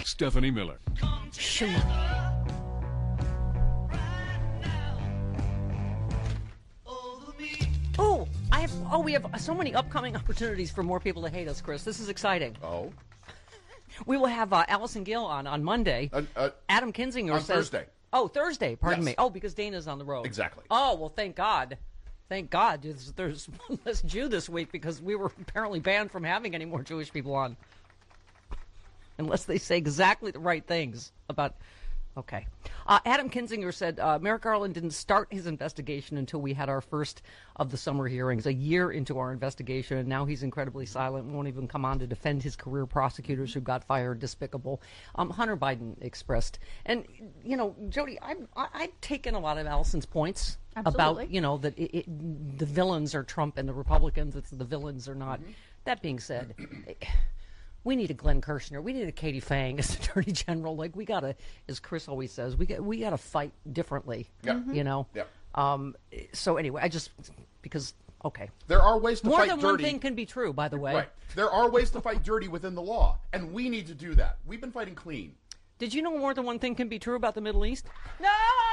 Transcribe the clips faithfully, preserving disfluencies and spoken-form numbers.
Stephanie Miller. Shoot. Oh, I have. Oh, we have so many upcoming opportunities for more people to hate us, Chris. This is exciting. Oh. We will have uh, Allison Gill on on Monday. Uh, uh, Adam Kinzinger on says. Thursday. Oh, Thursday. Pardon Yes. me. Oh, because Dana's on the road. Exactly. Oh, well, thank God. Thank God. There's, there's one less Jew this week because we were apparently banned from having any more Jewish people on. Unless they say exactly the right things about... Okay. Uh, Adam Kinzinger said uh, Merrick Garland didn't start his investigation until we had our first of the summer hearings, a year into our investigation, and now he's incredibly silent, won't even come on to defend his career prosecutors who got fired. Despicable. Um, Hunter Biden expressed. And, you know, Jody, I'm, I, I've taken a lot of Allison's points Absolutely. about, you know, that it, it, the villains are Trump and the Republicans, it's the villains are not. Mm-hmm. That being said... We need a Glenn Kirshner. We need a Katie Fang as Attorney General. Like, we got to, as Chris always says, we got, we got to fight differently, Yep. you know? Yep. Um, so anyway, I just, because, okay. There are ways to More fight than dirty. one thing can be true, by the way. Right. There are ways to fight dirty within the law, and we need to do that. We've been fighting clean. Did you know more than one thing can be true about the Middle East? No!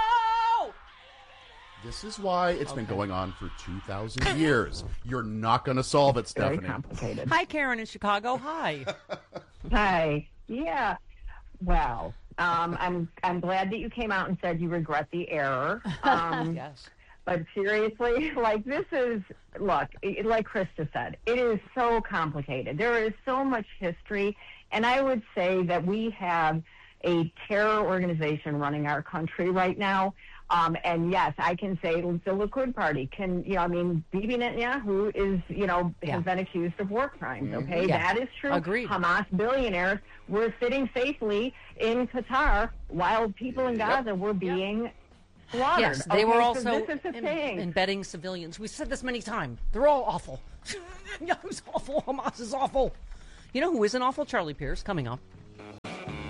This is why it's Okay. been going on for two thousand years. You're not going to solve it, Very Stephanie. complicated. Hi, Karen in Chicago. Hi. Hi. Yeah. Well, um, I'm I'm glad that you came out and said you regret the error. Um, Yes. But seriously, like this is, look, it, like Krista said, it is so complicated. There is so much history. And I would say that we have a terror organization running our country right now. Um, and yes, I can say the Likud Party can, you know, I mean, Bibi Netanyahu is, you know, Yeah. has been accused of war crimes, okay? Yeah. That is true. Agreed. Hamas billionaires were sitting safely in Qatar while people in Gaza Yep. were being slaughtered. Yes, they okay? were So also this is the em- thing. embedding civilians. We've said this many times. They're all awful. Netanyahu's awful. Hamas is awful. You know who isn't awful? Charlie Pierce, coming up.